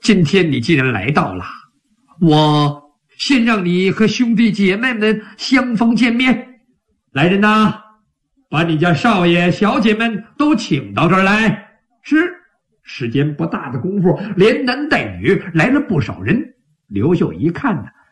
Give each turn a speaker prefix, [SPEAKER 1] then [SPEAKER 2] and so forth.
[SPEAKER 1] 今天你既然来到了，我先让你和兄弟姐妹们相逢见面。来人呐，把你家少爷小姐们都请到这儿来。是，时间不大的功夫，连男带女来了不少人。刘秀一看呢，